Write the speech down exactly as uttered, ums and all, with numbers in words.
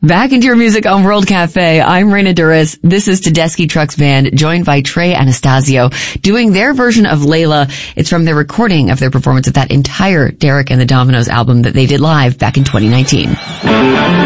Back into your music on World Cafe. I'm Raina Duras. This is Tedeschi Trucks Band, joined by Trey Anastasio, doing their version of Layla. It's from their recording of their performance of that entire Derek and the Dominoes album that they did live back in twenty nineteen.